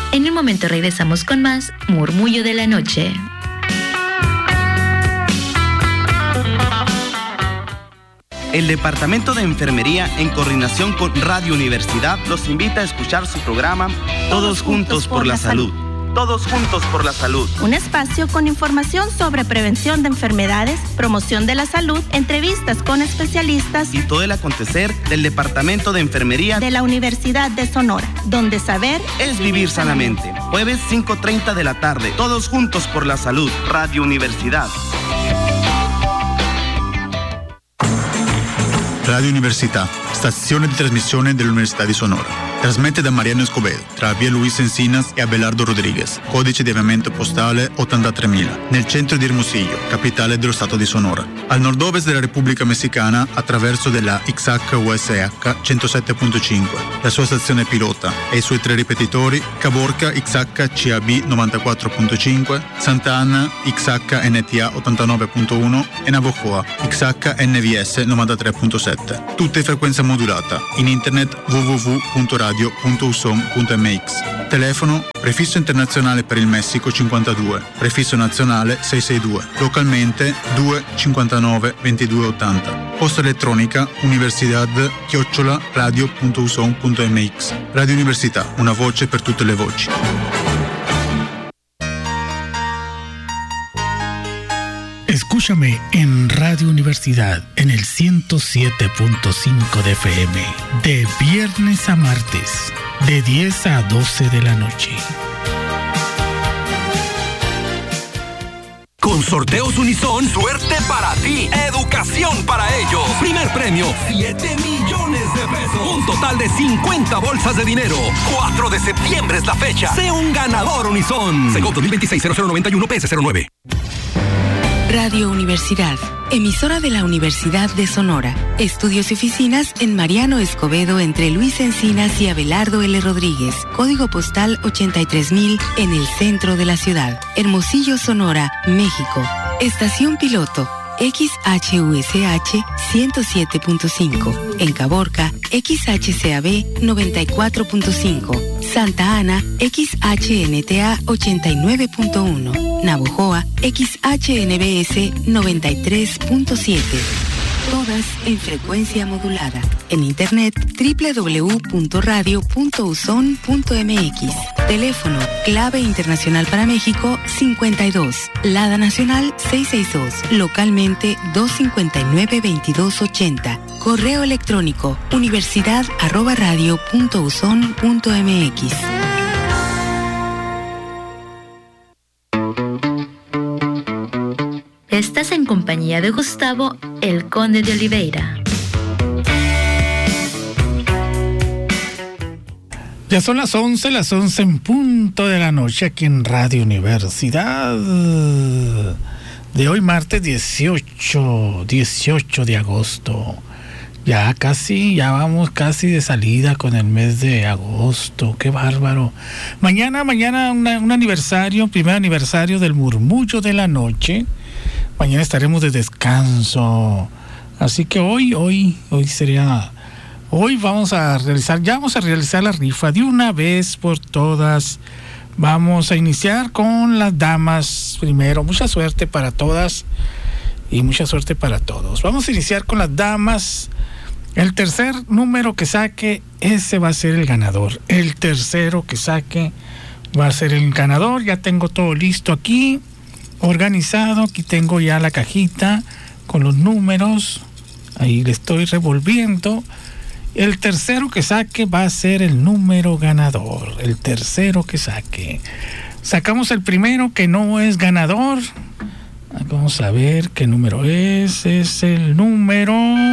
En un momento regresamos con más Murmullo de la Noche. El Departamento de Enfermería, en coordinación con Radio Universidad, los invita a escuchar su programa Todos Juntos por la Salud. Todos Juntos por la Salud. Un espacio con información sobre prevención de enfermedades, promoción de la salud, entrevistas con especialistas y todo el acontecer del Departamento de Enfermería de la Universidad de Sonora, donde saber es vivir sanamente. Jueves 5:30 de la tarde. Todos Juntos por la Salud. Radio Universidad. Radio Università, stazione di trasmissione dell'Università di Sonora. Trasmette da Mariano Escobedo, tra via Luis Encinas e Abelardo Rodriguez, codice di avviamento postale 83.000, nel centro di Hermosillo, capitale dello Stato di Sonora. Al nord-ovest della Repubblica Messicana, attraverso della XH-USH 107.5, la sua stazione pilota e i suoi 3 ripetitori, Caborca XH-CAB 94.5, Santa Ana XH-NTA 89.1 e Navojoa XH-NVS 93.7. Tutte in frequenza modulata, in internet www.radio.uson.mx. Telefono prefisso internazionale per il Messico 52, prefisso nazionale 662, localmente 259 2280. Posta elettronica universidad@radio.uson.mx. Radio Università, una voce per tutte le voci. Escúchame en Radio Universidad en el 107.5 de FM, de viernes a martes, de 10 a 12 de la noche. Con Sorteos Unison, suerte para ti, educación para ellos. Primer premio, 7 millones de pesos. Un total de 50 bolsas de dinero. 4 de septiembre es la fecha. Sé un ganador Unison. Segov 2026-0091 PS09. Radio Universidad, emisora de la Universidad de Sonora. Estudios y oficinas en Mariano Escobedo entre Luis Encinas y Abelardo L. Rodríguez. Código postal 83.000 en el centro de la ciudad. Hermosillo, Sonora, México. Estación piloto XHUSH 107.5. En Caborca, XHCAB 94.5. Santa Ana, XHNTA 89.1. Navojoa, XHNBS 93.7. Todas en frecuencia modulada. En internet www.radio.uson.mx. Teléfono clave internacional para México 52. Lada nacional 662. Localmente 259-2280. Correo electrónico universidad@radio.uson.mx. Estás en compañía de Gustavo, el Conde de Oliveira. Ya son las 11 en punto de la noche aquí en Radio Universidad. De hoy martes 18 de agosto. Ya vamos casi de salida con el mes de agosto. Qué bárbaro. Mañana un aniversario, primer aniversario del Murmullo de la Noche. Mañana estaremos de descanso. Así que hoy vamos a realizar la rifa de una vez por todas. Vamos a iniciar con las damas primero. Mucha suerte para todas y mucha suerte para todos. Vamos a iniciar con las damas. El tercer número que saque, ese va a ser el ganador. El tercero que saque va a ser el ganador. Ya tengo todo listo aquí, organizado. Aquí tengo ya la cajita con los números. Ahí le estoy revolviendo. El tercero que saque va a ser el número ganador. El tercero que saque. Sacamos el primero que no es ganador. Vamos a ver qué número es. Es el número...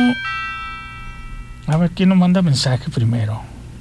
A ver quién nos manda mensaje primero.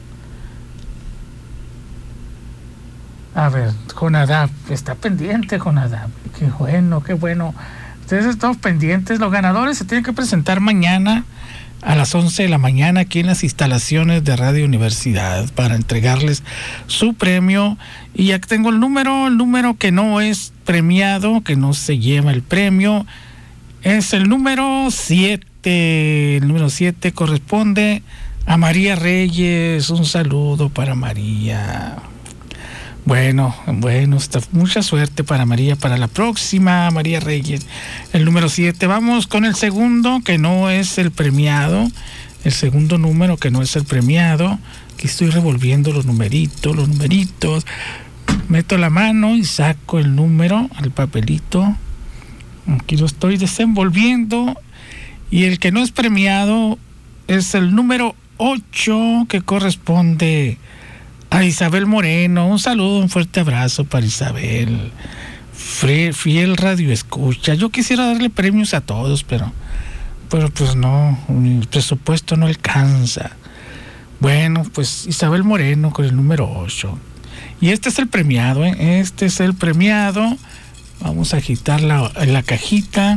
A ver, Jonadab. Está pendiente, Jonadab. Qué bueno. Ustedes están pendientes. Los ganadores se tienen que presentar mañana a las 11 de la mañana aquí en las instalaciones de Radio Universidad para entregarles su premio. Y ya tengo el número que no es premiado, que no se lleva el premio, es el número 7. El número 7 corresponde a María Reyes. Un saludo para María. Bueno, mucha suerte para María, para la próxima, María Reyes. El número 7. Vamos con el segundo, que no es el premiado. El segundo número, que no es el premiado. Aquí estoy revolviendo los numeritos. Meto la mano y saco el número, el papelito. Aquí lo estoy desenvolviendo. Y el que no es premiado es el número 8, que corresponde a Isabel Moreno. Un saludo, un fuerte abrazo para Isabel, fiel radio escucha. Yo quisiera darle premios a todos, pero pues no, mi presupuesto no alcanza. Bueno, pues Isabel Moreno con el número 8. Y este es el premiado, ¿eh? Este es el premiado. Vamos a agitar la cajita.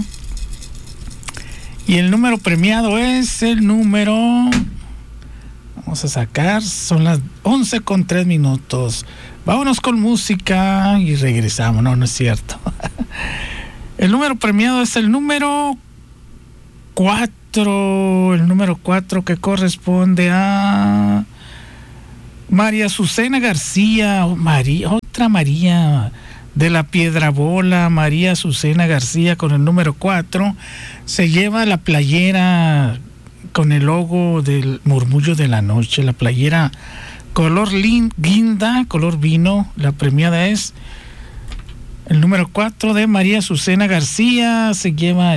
Y el número premiado es el número... Vamos a sacar, son las 11:03. Vámonos con música y regresamos. No es cierto. El número premiado es el número 4. El número 4, que corresponde a María Azucena García. Otra María de la Piedrabola. María Azucena García con el número 4. Se lleva la playera con el logo del Murmullo de la Noche, la playera color guinda, color vino. La premiada es el número 4 de María Azucena García. Se lleva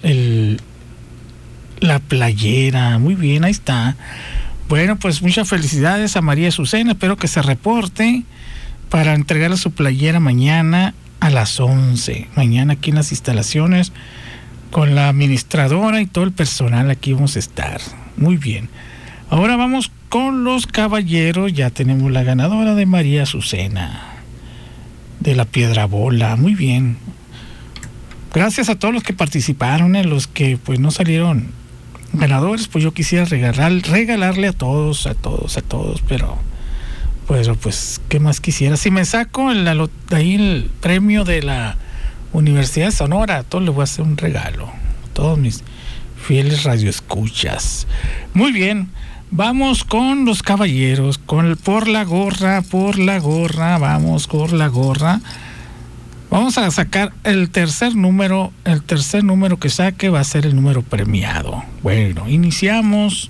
la playera. Muy bien, ahí está. Bueno, pues muchas felicidades a María Azucena. Espero que se reporte para entregarle su playera mañana a las 11. Mañana aquí en las instalaciones, con la administradora y todo el personal, aquí vamos a estar. Muy bien. Ahora vamos con los caballeros. Ya tenemos la ganadora de María Azucena, de la Piedrabola. Muy bien. Gracias a todos los que participaron, los que pues no salieron ganadores. Pues yo quisiera regalarle a todos, pero pues, ¿qué más quisiera? Si me saco ahí el premio de la Universidad de Sonora, a todos les voy a hacer un regalo, todos mis fieles radioescuchas. Muy bien, vamos con los caballeros, por la gorra, vamos por la gorra. Vamos a sacar el tercer número que saque va a ser el número premiado. Bueno, iniciamos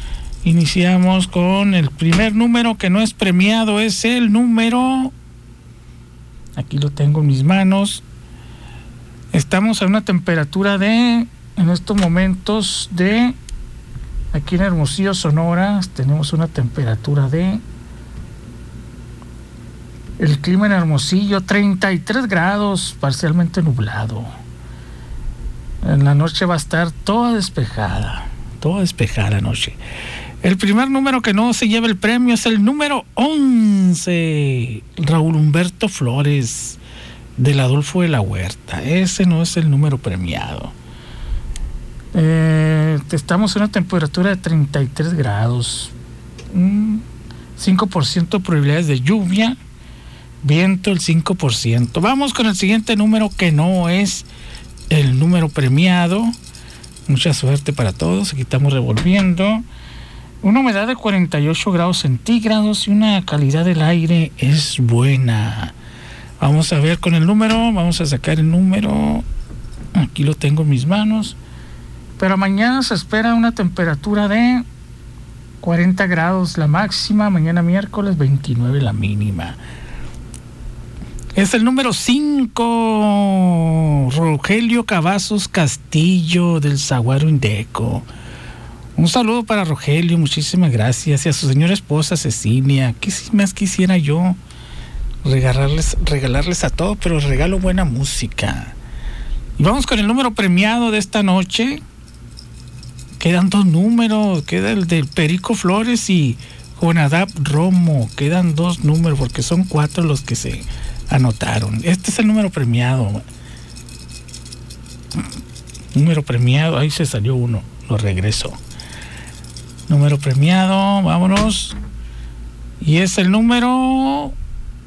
con el primer número que no es premiado, es el número, aquí lo tengo en mis manos. Estamos a una temperatura en estos momentos aquí en Hermosillo, Sonora, tenemos una temperatura el clima en Hermosillo, 33 grados, parcialmente nublado. En la noche va a estar toda despejada la noche. El primer número que no se lleva el premio es el número 11, Raúl Humberto Flores, del Adolfo de la Huerta. Ese no es el número premiado. Estamos en una temperatura de 33 grados, 5% probabilidades de lluvia, viento el 5%. Vamos con el siguiente número que no es el número premiado. Mucha suerte para todos. Aquí estamos revolviendo. Una humedad de 48 grados centígrados y una calidad del aire es buena. Vamos a ver con el número, vamos a sacar el número. Aquí lo tengo en mis manos. Pero mañana se espera una temperatura de 40 grados la máxima, mañana miércoles 29 la mínima. Es el número 5, Rogelio Cavazos Castillo, del Saguaro Indeco. Un saludo para Rogelio, muchísimas gracias. Y a su señora esposa Cecilia. ¿Qué más quisiera yo? Regalarles a todos, pero regalo buena música. Y vamos con el número premiado de esta noche. Quedan 2 números, queda el del Perico Flores y Jonadab Romo. Quedan 2 números porque son 4 los que se anotaron. Este es el número premiado. Número premiado, ahí se salió uno, lo regreso. Número premiado, vámonos. Y es el número...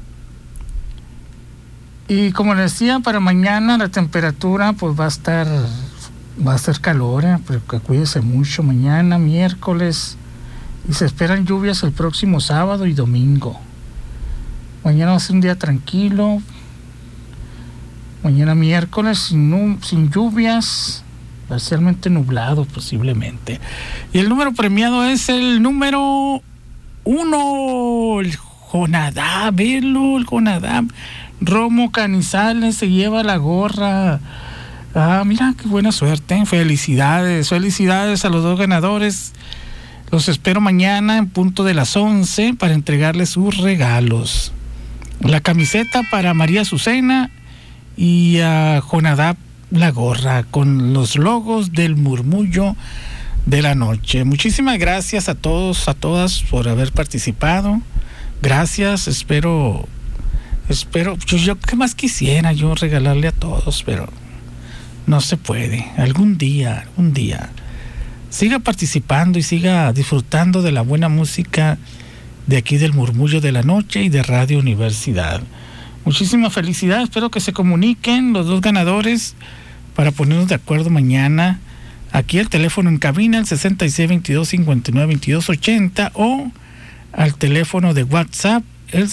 Y como les decía, para mañana la temperatura pues va a ser calor, pero que cuídese mucho mañana, miércoles, y se esperan lluvias el próximo sábado y domingo. Mañana va a ser un día tranquilo. Mañana miércoles sin lluvias, parcialmente nublado posiblemente. Y el número premiado es el número 1, el Jonadab, velo, el Jonadab. Romo Canizales se lleva la gorra. Mira, qué buena suerte. Felicidades a los dos ganadores. Los espero mañana en punto de las 11 para entregarles sus regalos. La camiseta para María Azucena y a Jonadab la gorra con los logos del Murmullo de la Noche. Muchísimas gracias a todos, a todas por haber participado. Gracias, espero, yo qué más quisiera yo regalarle a todos, pero no se puede. Algún día. Siga participando y siga disfrutando de la buena música de aquí del Murmullo de la Noche y de Radio Universidad. Muchísimas felicidades, espero que se comuniquen los dos ganadores para ponernos de acuerdo mañana. Aquí el teléfono en cabina, el 6622-592280, o al teléfono de WhatsApp, el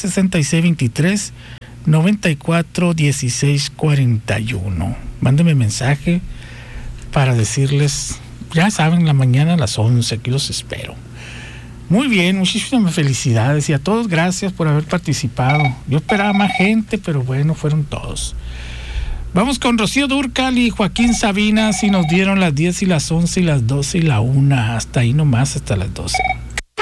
6623-941641. Mándenme mensaje para decirles, ya saben, la mañana a las 11, aquí los espero. Muy bien, muchísimas felicidades y a todos gracias por haber participado. Yo esperaba más gente, pero bueno, fueron todos. Vamos con Rocío Dúrcal y Joaquín Sabina, si nos dieron las 10 y las 11 y las 12 y la 1. Hasta ahí nomás, hasta las 12.